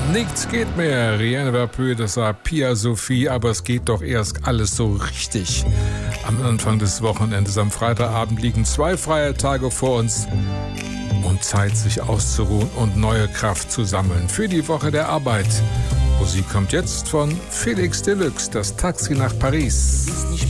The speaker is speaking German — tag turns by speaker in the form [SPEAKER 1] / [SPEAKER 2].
[SPEAKER 1] Nichts geht mehr. Rien va plus, das war Pia Sophie, aber es geht doch erst alles so richtig. Am Anfang des Wochenendes, am Freitagabend, liegen 2 freie Tage vor uns und Zeit, sich auszuruhen und neue Kraft zu sammeln für die Woche der Arbeit. Musik kommt jetzt von Felix Deluxe, das Taxi nach Paris.